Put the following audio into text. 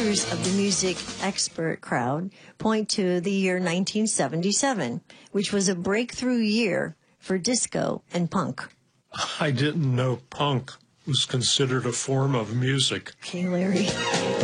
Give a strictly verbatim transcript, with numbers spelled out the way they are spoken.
members of the music expert crowd point to the year nineteen seventy-seven, which was a breakthrough year for disco and punk. I didn't know punk was considered a form of music. Okay, Larry.